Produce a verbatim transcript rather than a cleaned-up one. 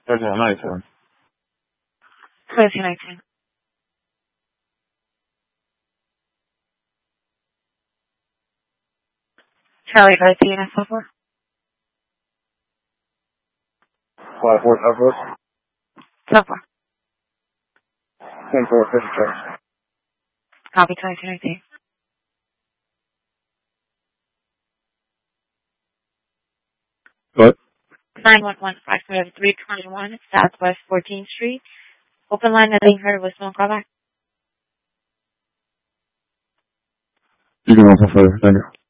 thirteen ninety-seven. thirteen nineteen. Charlie Garcia, so far. Five four five four. So far. Ten four fifty six. Copy twenty-two nineteen. What? nine one one five seven three twenty-one Southwest fourteenth Street. Open line that being heard with no callback. You can also further. Thank you.